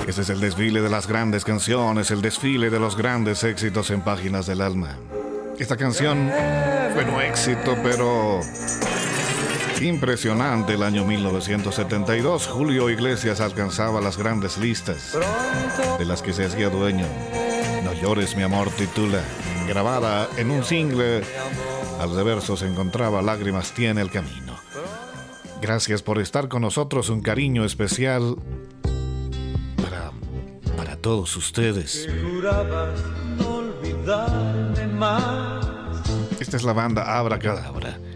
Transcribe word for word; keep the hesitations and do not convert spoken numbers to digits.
Este es el desfile de las grandes canciones, el desfile de los grandes éxitos en Páginas del Alma. Esta canción fue un éxito, pero impresionante. El año mil novecientos setenta y dos, Julio Iglesias alcanzaba las grandes listas, de las que se hacía dueño. No llores, mi amor, titula. Grabada en un single, al reverso se encontraba Lágrimas tiene el camino. Gracias por estar con nosotros, un cariño especial para, para todos ustedes. Esta es la banda Abracadabra.